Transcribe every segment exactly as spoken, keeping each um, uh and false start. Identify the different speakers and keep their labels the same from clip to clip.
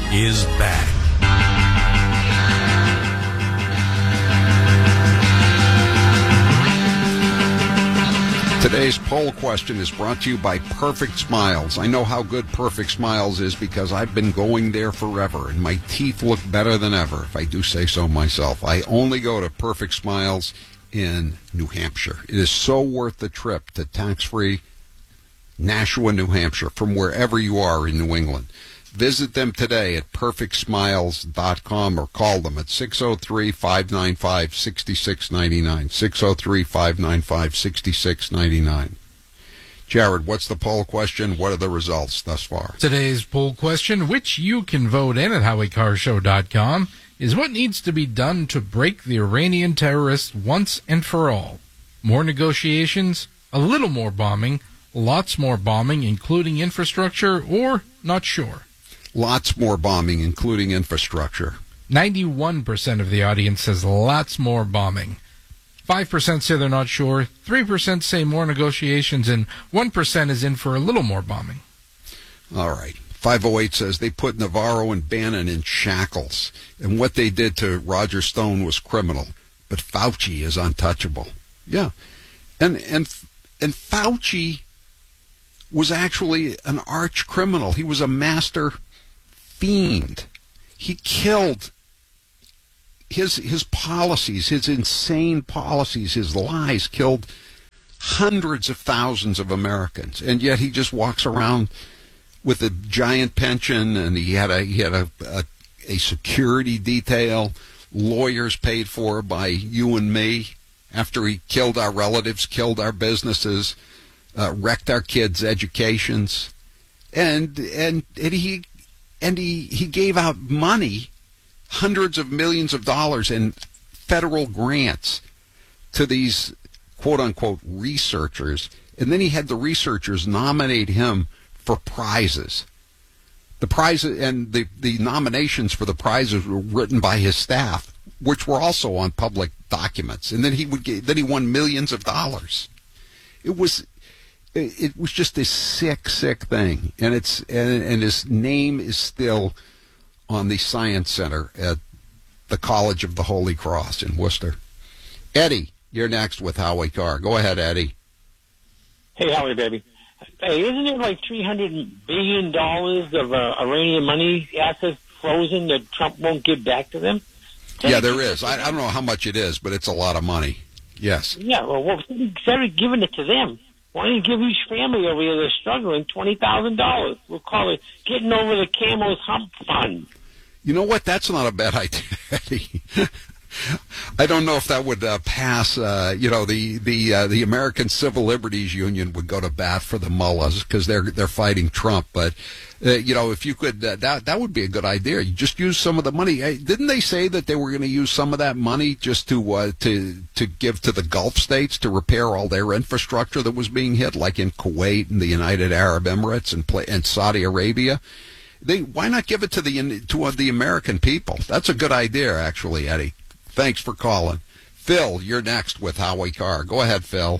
Speaker 1: is back.
Speaker 2: Today's poll question is brought to you by Perfect Smiles. I know how good Perfect Smiles is because I've been going there forever, and my teeth look better than ever, if I do say so myself. I only go to Perfect Smiles in New Hampshire. It is so worth the trip to tax-free Nashua, New Hampshire, from wherever you are in New England. Visit them today at perfect smiles dot com or call them at six oh three, five nine five, six six nine nine, six oh three, five nine five, six six nine nine. Jared, what's the poll question? What are the results thus far?
Speaker 3: Today's poll question, which you can vote in at howie carr show dot com, is what needs to be done to break the Iranian terrorists once and for all. More negotiations, a little more bombing, lots more bombing, including infrastructure, or not sure.
Speaker 2: Lots more bombing, including infrastructure.
Speaker 3: ninety-one percent of the audience says lots more bombing. five percent say they're not sure, three percent say more negotiations, and one percent is in for a little more bombing.
Speaker 2: All right. five oh eight says they put Navarro and Bannon in shackles, and what they did to Roger Stone was criminal, but Fauci is untouchable. Yeah. And and and Fauci was actually an arch criminal. He was a master fiend. He killed his his policies, his insane policies, his lies killed hundreds of thousands of Americans, and yet he just walks around with a giant pension, and he had a he had a a, a security detail, lawyers paid for by you and me. After he killed our relatives, killed our businesses, uh, wrecked our kids' educations, and and and he. And he, he gave out money, hundreds of millions of dollars in federal grants to these quote-unquote researchers. And then he had the researchers nominate him for prizes. The prizes and the, the nominations for the prizes were written by his staff, which were also on public documents. And then he would get, then he won millions of dollars. It was... It was just a sick, sick thing, and it's and, and his name is still on the Science Center at the College of the Holy Cross in Worcester. Eddie, you're next with Howie Carr. Go ahead, Eddie.
Speaker 4: Hey, Howie, baby. Hey, isn't it like three hundred billion dollars of uh, Iranian money assets frozen that Trump won't give back to them?
Speaker 2: Yeah, there is. I, I don't know how much it is, but it's a lot of money. Yes.
Speaker 4: Yeah, well, well instead of giving it to them, why don't you give each family over here that's struggling twenty thousand dollars? We'll call it Getting Over the Camel's Hump Fund.
Speaker 2: You know what? That's not a bad idea, Eddie. I don't know if that would uh, pass. Uh, you know, the the uh, the American Civil Liberties Union would go to bat for the mullahs because they're they're fighting Trump. But uh, you know, if you could, uh, that that would be a good idea. You just use some of the money. Uh, didn't they say that they were going to use some of that money just to uh, to to give to the Gulf states to repair all their infrastructure that was being hit, like in Kuwait and the United Arab Emirates and and Saudi Arabia? They why not give it to the to uh, the American people? That's a good idea, actually, Eddie. Thanks for calling. Phil, you're next with Howie Carr. Go ahead, Phil.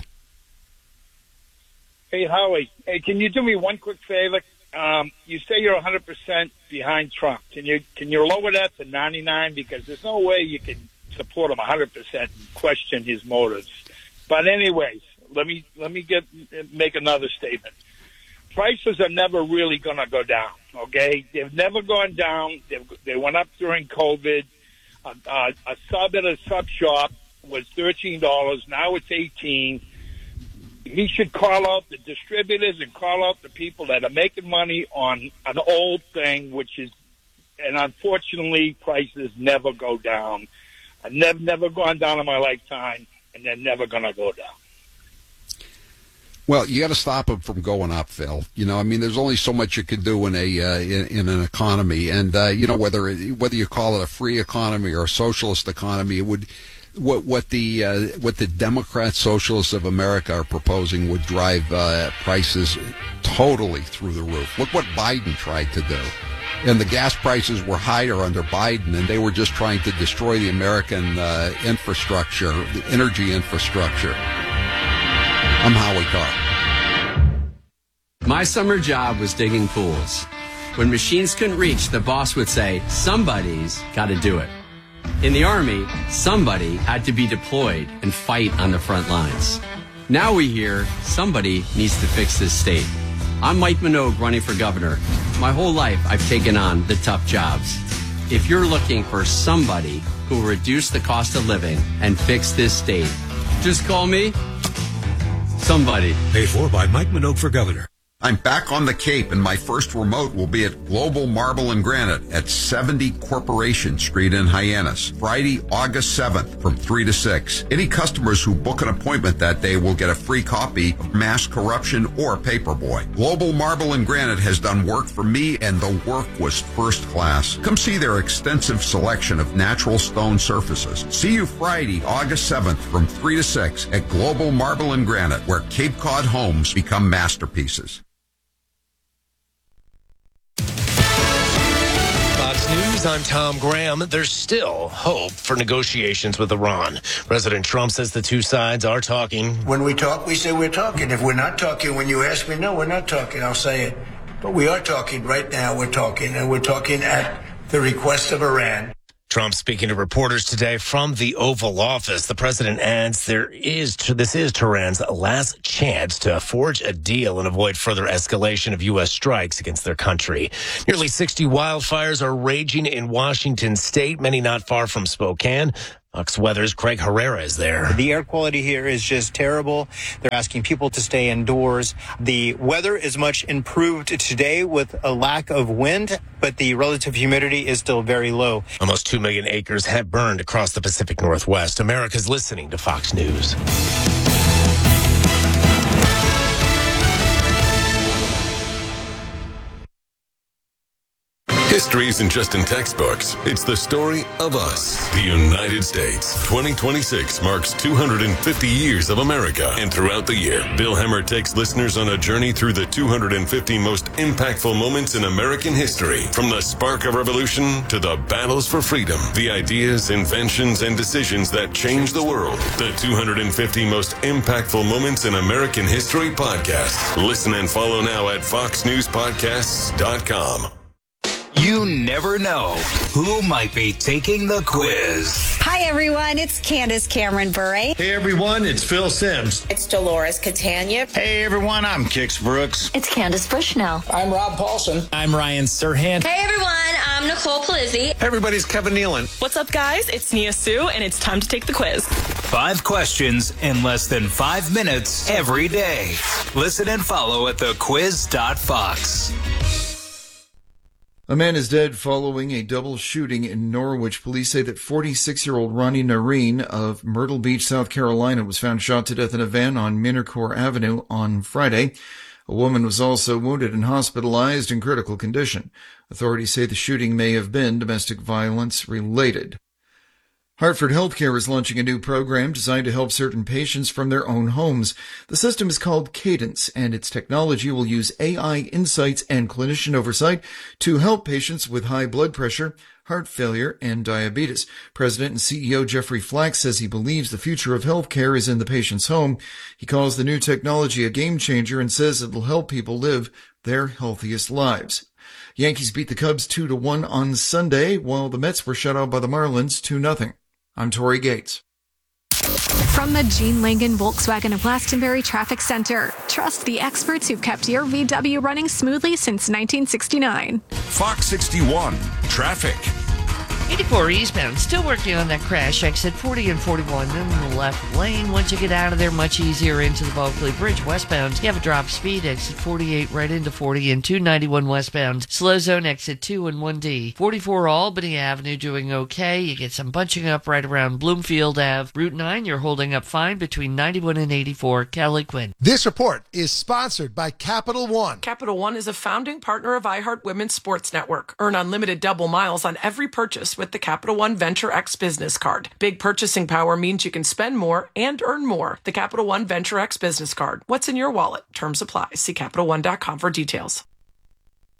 Speaker 5: Hey, Howie. Hey, can you do me one quick favor? Um, you say you're one hundred percent behind Trump. Can you can you lower that to ninety-nine? Because there's no way you can support him one hundred percent and question his motives. But anyways, let me let me get make another statement. Prices are never really going to go down, okay? They've never gone down. They've, they went up during COVID. Uh, uh, a sub at a sub shop was thirteen dollars. Now it's eighteen dollars. He should call out the distributors and call out the people that are making money on an old thing, which is, and unfortunately, prices never go down. I've never, never gone down in my lifetime, and they're never going to go down.
Speaker 2: Well, you got to stop them from going up, Phil. You know, I mean, there's only so much you can do in a uh, in, in an economy, and uh, you know whether it, whether you call it a free economy or a socialist economy, it would what what the uh, what the Democrat Socialists of America are proposing would drive uh, prices totally through the roof. Look what Biden tried to do, and the gas prices were higher under Biden, and they were just trying to destroy the American uh, infrastructure, the energy infrastructure. I'm Howie Carr.
Speaker 6: My summer job was digging pools.
Speaker 1: When machines couldn't reach, the boss would say, somebody's got to do it. In the Army, somebody had to be deployed and fight on the front lines. Now we hear somebody needs to fix this state. I'm Mike Minogue running for governor. My whole life, I've taken on the tough jobs. If you're looking for somebody who will reduce the cost of living and fix this state, just call me somebody.
Speaker 6: Paid for by Mike Minogue for governor.
Speaker 2: I'm back on the Cape, and my first remote will be at Global Marble and Granite at seventy Corporation Street in Hyannis, Friday, August seventh from three to six. Any customers who book an appointment that day will get a free copy of Mass Corruption or Paperboy. Global Marble and Granite has done work for me, and the work was first class. Come see their extensive selection of natural stone surfaces. See you Friday, August seventh from three to six at Global Marble and Granite, where Cape Cod homes become masterpieces.
Speaker 7: Fox News, I'm Tom Graham. There's still hope for negotiations with Iran. President Trump says the two sides are talking.
Speaker 8: When we talk, we say we're talking. If we're not talking, when you ask me, no, we're not talking, I'll say it. But we are talking right now. We're talking, and we're talking at the request of Iran.
Speaker 7: Trump speaking to reporters today from the Oval Office. The president adds there is this is Tehran's last chance to forge a deal and avoid further escalation of U S strikes against their country. Nearly sixty wildfires are raging in Washington state, many not far from Spokane. Fox Weather's Craig Herrera is there.
Speaker 9: The air quality here is just terrible. They're asking people to stay indoors. The weather is much improved today with a lack of wind, but the relative humidity is still very low.
Speaker 7: Almost two million acres have burned across the Pacific Northwest. America's listening to Fox News.
Speaker 10: History isn't just in textbooks. It's the story of us, the United States. twenty twenty-six marks two hundred fifty years of America. And throughout the year, Bill Hemmer takes listeners on a journey through the two hundred fifty most impactful moments in American history. From the spark of revolution to the battles for freedom, the ideas, inventions, and decisions that changed the world. The two hundred fifty most impactful moments in American history podcast. Listen and follow now at fox news podcasts dot com.
Speaker 11: You never know who might be taking the quiz.
Speaker 12: Hi, everyone. It's Candace Cameron Bure.
Speaker 13: Hey, everyone. It's Phil Sims.
Speaker 14: It's Dolores Catania.
Speaker 15: Hey, everyone. I'm Kix Brooks.
Speaker 16: It's Candace Bushnell.
Speaker 17: I'm Rob Paulson.
Speaker 18: I'm Ryan Serhant.
Speaker 19: Hey, everyone. I'm Nicole Palizzi.
Speaker 20: Hey, everybody. It's Kevin Nealon.
Speaker 1: What's up, guys? It's Nia Sue, and it's time to take the quiz.
Speaker 11: Five questions in less than five minutes every day. Listen and follow at the quiz dot fox.
Speaker 5: A man is dead following a double shooting in Norwich. Police say that forty-six-year-old Ronnie Nareen of Myrtle Beach, South Carolina, was found shot to death in a van on Minnecore Avenue on Friday. A woman was also wounded and hospitalized in critical condition. Authorities say the shooting may have been domestic violence related. Hartford Healthcare is launching a new program designed to help certain patients from their own homes. The system is called Cadence, and its technology will use A I insights and clinician oversight to help patients with high blood pressure, heart failure, and diabetes. President and C E O Jeffrey Flax says he believes the future of healthcare is in the patient's home. He calls the new technology a game changer and says it will help people live their healthiest lives. Yankees beat the Cubs two to one on Sunday, while the Mets were shut out by the Marlins two nothing. I'm Tori Gates.
Speaker 19: From the Gene Langan Volkswagen of Glastonbury Traffic Center, trust the experts who've kept your V W running smoothly since nineteen sixty-nine.
Speaker 6: Fox sixty-one, traffic.
Speaker 10: eighty-four eastbound, still working on that crash. Exit forty and forty-one in the left lane. Once you get out of there, much easier into the Bulkley Bridge westbound. You have a drop speed, exit forty-eight right into forty and two ninety-one westbound. Slow zone, exit two and one D. forty-four Albany Avenue doing okay. You get some bunching up right around Bloomfield Ave. Route nine, you're holding up fine between ninety-one and eighty-four. Kelly Quinn.
Speaker 4: This report is sponsored by Capital One.
Speaker 18: Capital One is a founding partner of iHeart Women's Sports Network. Earn unlimited double miles on every purchase with the Capital One Venture X Business Card. Big purchasing power means you can spend more and earn more. The Capital One Venture X Business Card. What's in your wallet? Terms apply. See Capital One dot com for details.